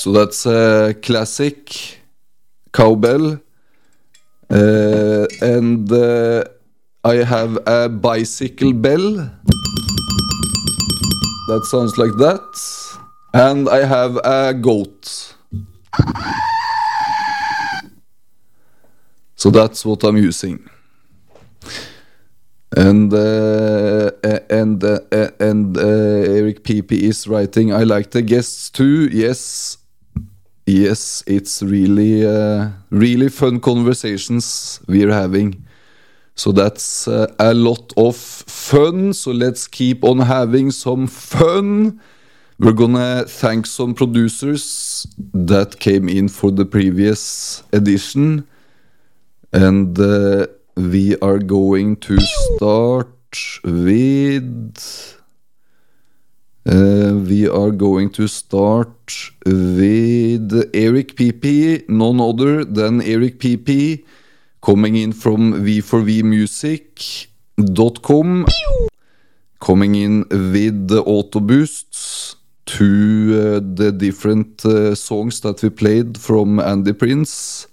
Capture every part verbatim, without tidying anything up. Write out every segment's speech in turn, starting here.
So that's a classic cowbell. Uh, and uh, I have a bicycle bell. That sounds like that. And I have a goat. So that's what I'm using. And uh, and uh, and uh, Eric P P is writing, I like the guests too. Yes, yes, it's really uh, really fun conversations we're having. So that's uh, a lot of fun. So let's keep on having some fun. We're gonna thank some producers that came in for the previous edition, and uh, we are going to start with uh, we are going to start with Eric P P, none other than Eric P P, coming in from v four v music dot com, coming in with the auto boosts to uh, the different uh, songs that we played from Andy Prince,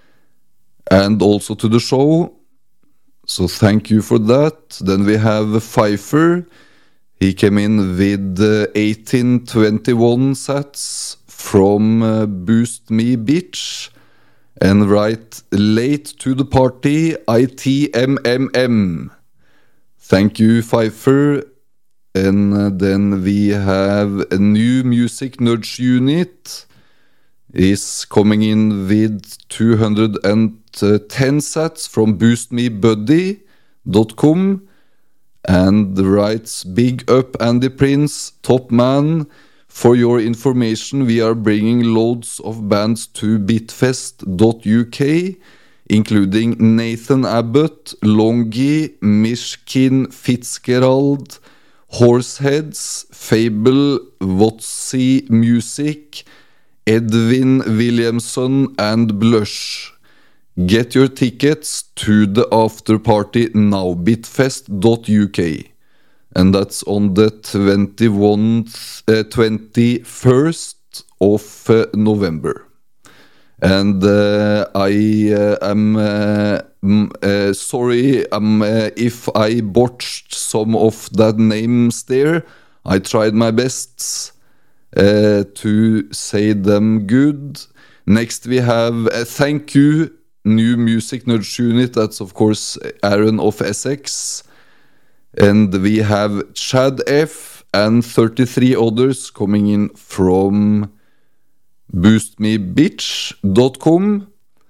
and also to the show. So thank you for that. Then we have Pfeiffer. He came in with uh, eighteen twenty-one sats from uh, Boost Me Bitch, and right, late to the party, I T M M M. Thank you, Pfeiffer. And uh, then we have a new music nudge unit is coming in with two hundred ten sats from boost me buddy dot com, and writes, big up Andy Prince, top man. For your information, we are bringing loads of bands to bitfest dot U K, including Nathan Abbott, Longy, Mishkin Fitzgerald, Horseheads, Fable, Wotzi Music, Edwin Williamson, and Blush. Get your tickets to the after party now, bitfest dot U K. And that's on the twenty-first, uh, twenty-first of uh, November. And uh, I uh, am uh, m- uh, sorry um, uh, if I botched some of the names there. I tried my best uh, to say them good. Next we have uh, thank you, new music nudge unit. That's of course Aaron of Essex. And we have Chad F and thirty-three others coming in from boost me bitch dot com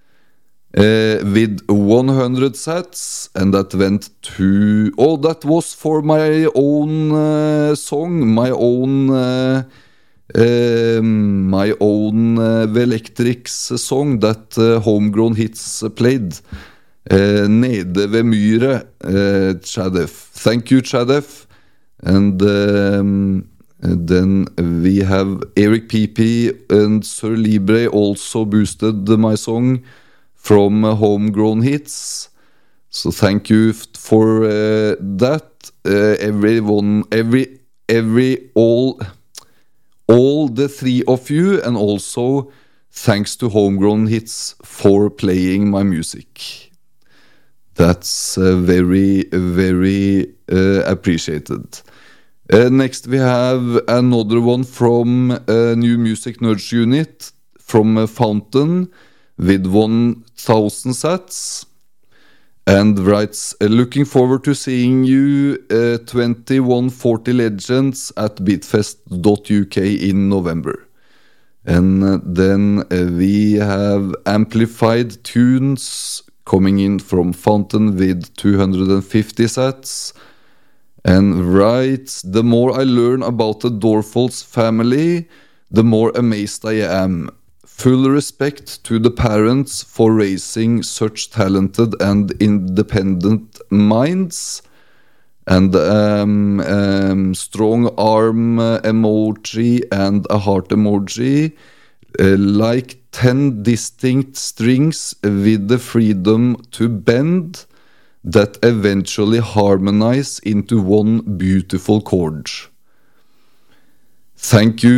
uh, with one hundred sats, and that went to, oh, that was for my own uh, song, my own uh, uh, my own uh, Velectrix song that uh, Homegrown Hits played, uh, Nede ved myre, uh, Chadef. Thank you, Chadef. And um, And then we have Eric P P and Sir Libre also boosted my song from uh, Homegrown Hits. So thank you f- for uh, that. Uh, everyone, every, every, all, all the three of you, and also thanks to Homegrown Hits for playing my music. That's uh, very, very uh, appreciated. Uh, next we have another one from a new music nudge unit from uh, Fountain with one thousand sats, and writes, uh, looking forward to seeing you uh, twenty-one forty Legends at bitfest dot U K in November. And uh, then uh, we have Amplified Tunes coming in from Fountain with two hundred fifty sats, and writes, the more I learn about the Dorfals family, the more amazed I am. Full respect to the parents for raising such talented and independent minds. And um, um, strong arm uh, emoji and a heart emoji, uh, like ten distinct strings with the freedom to bend, that eventually harmonize into one beautiful chord. Thank you.